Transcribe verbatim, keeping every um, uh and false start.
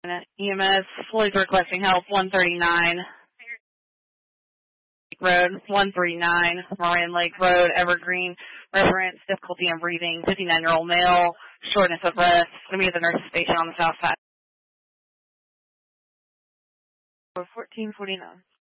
E M S, Floyd's requesting help, one thirty-nine Road, one thirty-nine Moran Lake Road, Evergreen. Reference, difficulty in breathing, fifty-nine-year-old male, shortness of breath. Going to be at the nurse's station on the south side. fourteen forty-nine